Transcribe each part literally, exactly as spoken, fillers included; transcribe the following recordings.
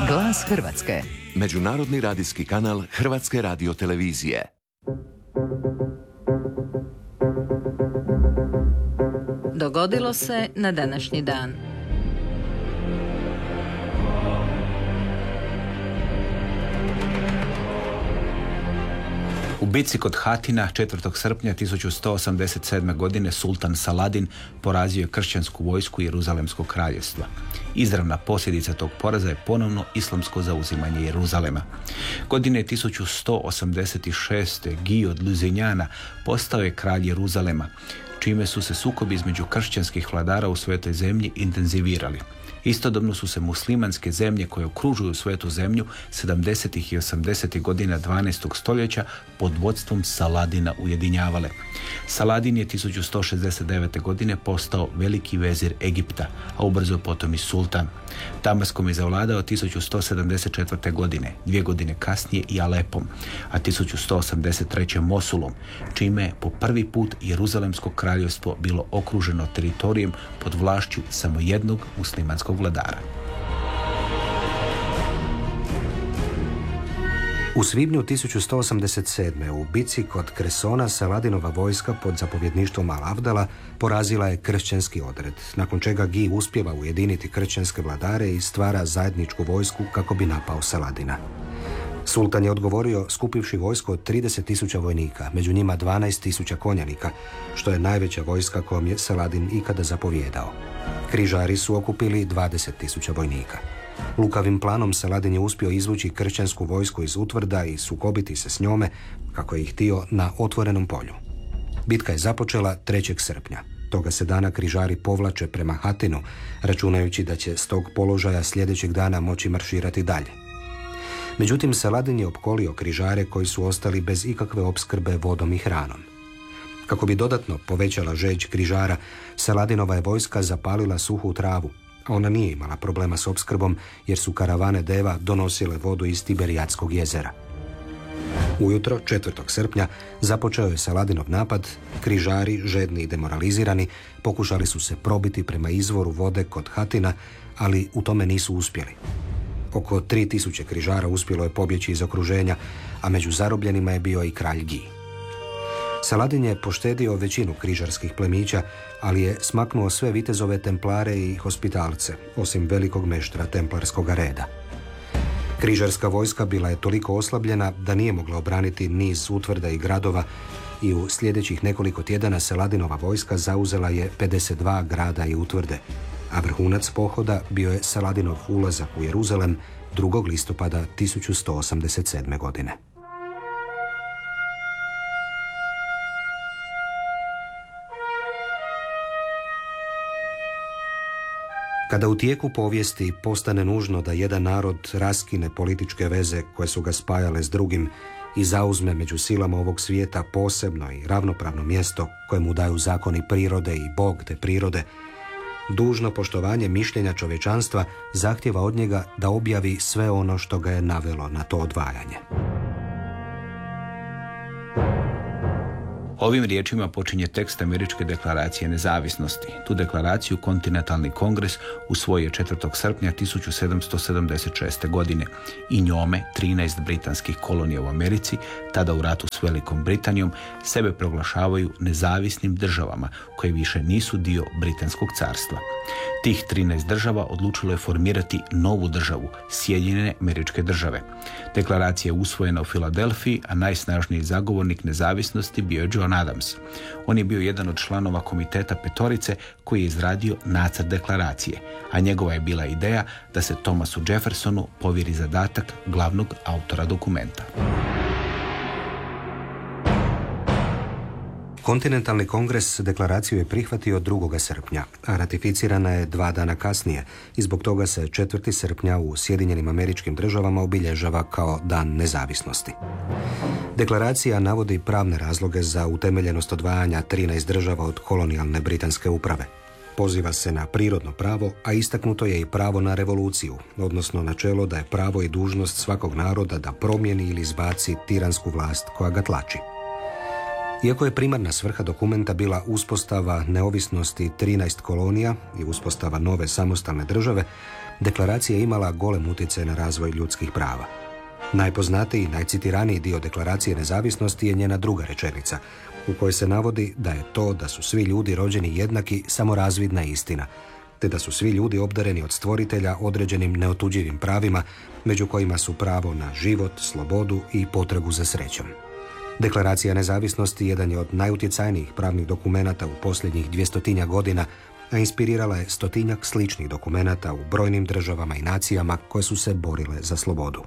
Glas Hrvatske. Međunarodni radijski kanal Hrvatske radiotelevizije. Dogodilo se na današnji dan. U bitci kod Hatina četvrtog srpnja tisuću sto osamdeset sedme. godine sultan Saladin porazio je kršćansku vojsku Jeruzalemskog kraljevstva. Izravna posljedica tog poraza je ponovno islamsko zauzimanje Jeruzalema. Godine tisuću sto osamdeset šeste. Guy od Luzignana postao je kralj Jeruzalema, čime su se sukobi između kršćanskih vladara u svetoj zemlji intenzivirali. Istodobno su se muslimanske zemlje koje okružuju svetu zemlju sedamdesetih i osamdesetih godina dvanaestog stoljeća pod vodstvom Saladina ujedinjavale. Saladin je tisuću sto šezdeset devete. godine postao veliki vezir Egipta, a ubrzo potom i sultan. Damaskom je zavladao tisuću sto sedamdeset četvrte. godine, dvije godine kasnije i Alepom, a tisuću sto osamdeset treće. Mosulom, čime je po prvi put Jeruzalemsko kraljevstvo bilo okruženo teritorijem pod vlašću samo jednog muslimanskog vladara. U svibnju tisuću sto osamdeset sedme. u bici kod Kresona Saladinova vojska pod zapovjedništvom Al-Avdala porazila je kršćanski odred, nakon čega Guy uspijeva ujediniti kršćanske vladare i stvara zajedničku vojsku kako bi napao Saladina. Sultan je odgovorio skupivši vojsko od trideset tisuća vojnika, među njima dvanaest tisuća konjanika, što je najveća vojska kojom je Saladin ikada zapovijedao. Križari su okupili dvadeset tisuća vojnika. Lukavim planom Saladin je uspio izvući kršćansku vojsku iz utvrda i sukobiti se s njome, kako je ih htio, na otvorenom polju. Bitka je započela trećeg srpnja. Toga se dana križari povlače prema Hatinu, računajući da će s tog položaja sljedećeg dana moći marširati dalje. Međutim, Saladin je opkolio križare koji su ostali bez ikakve opskrbe vodom i hranom. Kako bi dodatno povećala žeđ križara, Saladinova je vojska zapalila suhu travu. Ona nije imala problema s opskrbom jer su karavane deva donosile vodu iz Tiberijatskog jezera. Ujutro, četvrtog srpnja, započeo je Saladinov napad. Križari, žedni i demoralizirani, pokušali su se probiti prema izvoru vode kod Hatina, ali u tome nisu uspjeli. Oko tri tisuće križara uspjelo je pobjeći iz okruženja, a među zarobljenima je bio i kralj Guy. Saladin je poštedio većinu križarskih plemića, ali je smaknuo sve vitezove templare i hospitalce, osim velikog meštra templarskog reda. Križarska vojska bila je toliko oslabljena da nije mogla obraniti niz utvrda i gradova i u sljedećih nekoliko tjedana Saladinova vojska zauzela je pedeset dva grada i utvrde, a vrhunac pohoda bio je Saladinov ulazak u Jeruzalem drugog listopada tisuću sto osamdeset sedme. godine. Kada u tijeku povijesti postane nužno da jedan narod raskine političke veze koje su ga spajale s drugim i zauzme među silama ovog svijeta posebno i ravnopravno mjesto koje mu daju zakoni prirode i Bog te prirode, dužno poštovanje mišljenja čovječanstva zahtjeva od njega da objavi sve ono što ga je navelo na to odvajanje. Ovim riječima počinje tekst Američke deklaracije nezavisnosti. Tu deklaraciju Kontinentalni kongres usvojio je četvrtog srpnja tisuću sedamsto sedamdeset šeste. godine i njome trinaest britanskih kolonija u Americi, tada u ratu s Velikom Britanijom, sebe proglašavaju nezavisnim državama koje više nisu dio Britanskog carstva. Tih trinaest država odlučilo je formirati novu državu, Sjedinjene Američke Države. Deklaracija je usvojena u Filadelfiji, a najsnažniji zagovornik nezavisnosti bio je John Adams. On je bio jedan od članova komiteta petorice koji je izradio nacrt deklaracije, a njegova je bila ideja da se Thomasu Jeffersonu povjeri zadatak glavnog autora dokumenta. Kontinentalni kongres deklaraciju je prihvatio drugog srpnja, a ratificirana je dva dana kasnije i zbog toga se četvrtog srpnja u Sjedinjenim Američkim Državama obilježava kao Dan nezavisnosti. Deklaracija navodi pravne razloge za utemeljenost odvajanja trinaest država od kolonijalne britanske uprave. Poziva se na prirodno pravo, a istaknuto je i pravo na revoluciju, odnosno načelo da je pravo i dužnost svakog naroda da promijeni ili izbaci tiransku vlast koja ga tlači. Iako je primarna svrha dokumenta bila uspostava neovisnosti trinaest kolonija i uspostava nove samostalne države, deklaracija je imala golem utjecaj na razvoj ljudskih prava. Najpoznatiji i najcitiraniji dio deklaracije nezavisnosti je njena druga rečenica, u kojoj se navodi da je to da su svi ljudi rođeni jednaki samo razvidna istina, te da su svi ljudi obdareni od stvoritelja određenim neotuđivim pravima, među kojima su pravo na život, slobodu i potragu za srećom. Deklaracija nezavisnosti jedan je od najutjecajnijih pravnih dokumenata u posljednjih dvjestotinja godina, a inspirirala je stotinjak sličnih dokumenata u brojnim državama i nacijama koje su se borile za slobodu.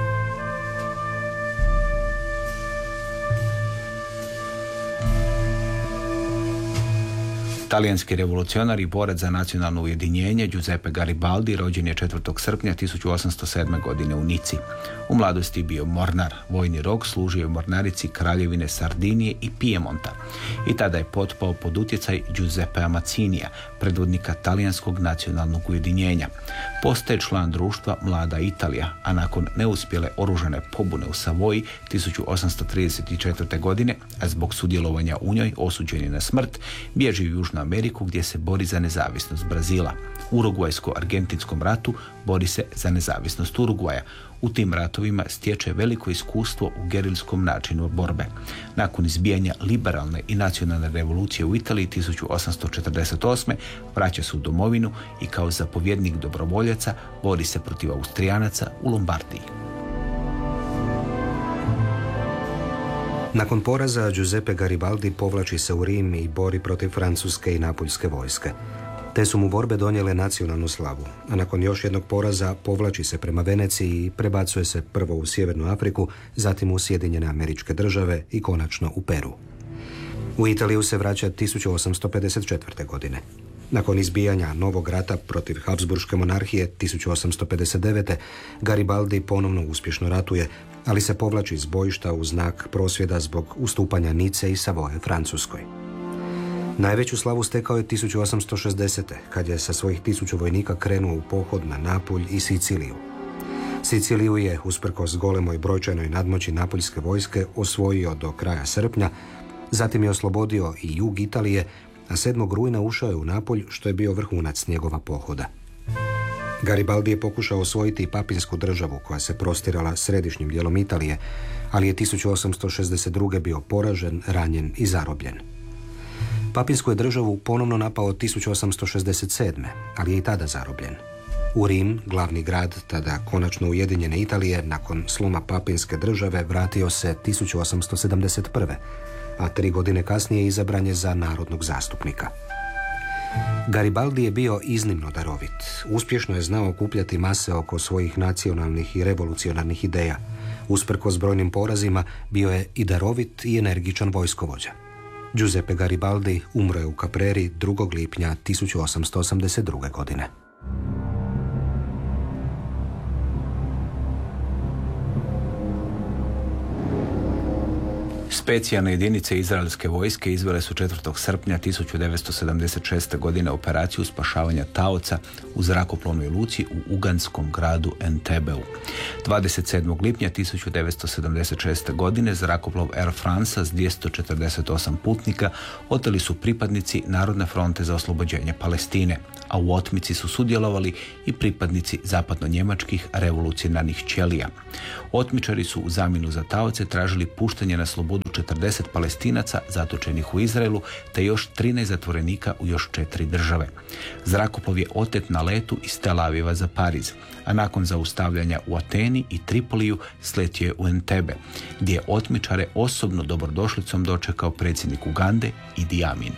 Talijanski revolucionar i borac za nacionalno ujedinjenje Giuseppe Garibaldi rođen je četvrtog srpnja tisuću osamsto sedme. godine u Nici. U mladosti je bio mornar. Vojni rok služio je u mornarici Kraljevine Sardinije i Pijemonta. I tada je potpao pod utjecaj Giuseppea Mazzinija, predvodnika talijanskog nacionalnog ujedinjenja. Postaje član društva Mlada Italija, a nakon neuspjele oružane pobune u Savoji tisuću osamsto trideset četvrte. godine, a zbog sudjelovanja u njoj osuđen je na smrt, bježi u Južnu Ameriku gdje se bori za nezavisnost Brazila. U Urugvajsko-argentinskom ratu bori se za nezavisnost Urugvaja. U tim ratovima stječe veliko iskustvo u gerilskom načinu borbe. Nakon izbijanja liberalne i nacionalne revolucije u Italiji tisuću osamsto četrdeset osme. vraća se u domovinu i kao zapovjednik dobrovoljaca bori se protiv Austrijanaca u Lombardiji. Nakon poraza Giuseppe Garibaldi povlači se u Rim i bori protiv francuske i napoljske vojske. Te su mu borbe donijele nacionalnu slavu, a nakon još jednog poraza povlači se prema Veneciji i prebacuje se prvo u Sjevernu Afriku, zatim u Sjedinjene Američke Države i konačno u Peru. U Italiju se vraća tisuću osamsto pedeset četvrte. godine. Nakon izbijanja novog rata protiv Habsburške monarhije tisuću osamsto pedeset devete. Garibaldi ponovno uspješno ratuje, ali se povlači iz bojišta u znak prosvjeda zbog ustupanja Nice i Savoje Francuskoj. Najveću slavu stekao je tisuću osamsto šezdesete. kad je sa svojih tisuću vojnika krenuo u pohod na Napulj i Siciliju. Siciliju je, usprkos golemoj brojčanoj nadmoći napoljske vojske, osvojio do kraja srpnja, zatim je oslobodio i jug Italije, a sedmog rujna ušao je u Napolj, što je bio vrhunac njegova pohoda. Garibaldi je pokušao osvojiti papinsku državu koja se prostirala središnjim dijelom Italije, ali je tisuću osamsto šezdeset druge. bio poražen, ranjen i zarobljen. Papinsku je državu ponovno napao tisuću osamsto šezdeset sedme. ali je i tada zarobljen. U Rim, glavni grad tada konačno ujedinjene Italije, nakon sloma papinske države vratio se tisuću osamsto sedamdeset prve. a tri godine kasnije izabran je za narodnog zastupnika. Garibaldi je bio iznimno darovit. Uspješno je znao okupljati mase oko svojih nacionalnih i revolucionarnih ideja. Usprkos brojnim porazima, bio je i darovit i energičan vojskovođa. Giuseppe Garibaldi umro je u Capreri drugog lipnja tisuću osamsto osamdeset druge. godine. Specijalne jedinice izraelske vojske izvele su četvrtog srpnja tisuću devetsto sedamdeset šeste. godine operaciju spašavanja taoca u zrakoplovnoj luci u uganskom gradu Entebeu. dvadeset sedmog lipnja tisuću devetsto sedamdeset šeste. godine zrakoplov Air France s dvjesto četrdeset osam putnika oteli su pripadnici Narodne fronte za oslobođenje Palestine, a u otmici su sudjelovali i pripadnici zapadno-njemačkih revolucionarnih ćelija. Otmičari su u zamjenu za taoce tražili puštanje na slobodu četrdeset Palestinaca zatočenih u Izraelu, te još trinaest zatvorenika u još četiri države. Zrakoplov je otet na letu iz Tel Aviva za Pariz, a nakon zaustavljanja u Ateni i Tripoliju sletio je u Entebe, gdje je otmičare osobno dobrodošlicom dočekao predsjednik Ugande Idi Amin.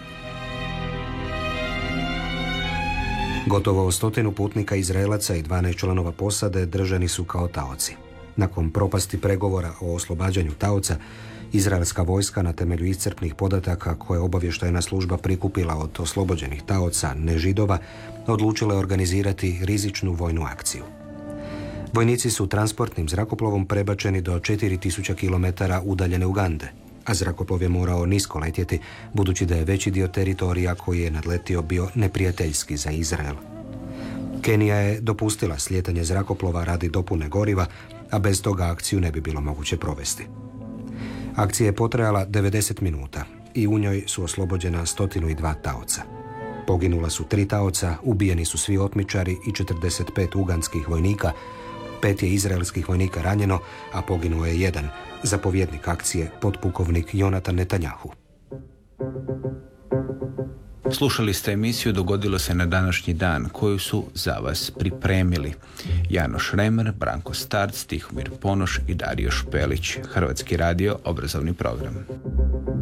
Gotovo stotinu putnika Izraelaca i dvanaest članova posade držani su kao taoci. Nakon propasti pregovora o oslobađanju taoca, izraelska vojska na temelju iscrpnih podataka koje obavještajna služba prikupila od oslobođenih taoca nežidova odlučila je organizirati rizičnu vojnu akciju. Vojnici su transportnim zrakoplovom prebačeni do četiri tisuće kilometara udaljene Ugande, a zrakoplov je morao nisko letjeti budući da je veći dio teritorija koji je nadletio bio neprijateljski za Izrael. Kenija je dopustila slijetanje zrakoplova radi dopune goriva, a bez toga akciju ne bi bilo moguće provesti. Akcija je potrajala devedeset minuta i u njoj su oslobođena sto dva taoca. Poginula su tri taoca, ubijeni su svi otmičari i četrdeset pet uganskih vojnika, pet je izraelskih vojnika ranjeno, a poginuo je jedan, zapovjednik akcije, potpukovnik Jonatan Netanjahu. Slušali ste emisiju Dogodilo se na današnji dan, koju su za vas pripremili Janoš Remer, Branko Starc, Tihomir Ponoš i Dario Špelić. Hrvatski radio, obrazovni program.